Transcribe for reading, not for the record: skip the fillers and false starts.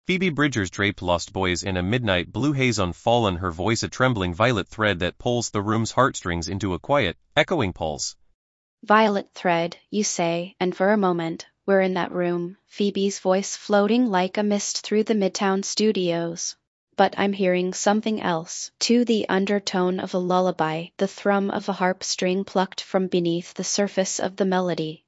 Phoebe Bridgers draped Lost Boys in a midnight blue haze on Fallen, her voice a trembling violet thread that pulls the room's heartstrings into a quiet, echoing pulse. Violet thread, you say, and for a moment, we're in that room, Phoebe's voice floating like a mist through the Midtown studios. But I'm hearing something else, too, the undertone of a lullaby, the thrum of a harp string plucked from beneath the surface of the melody.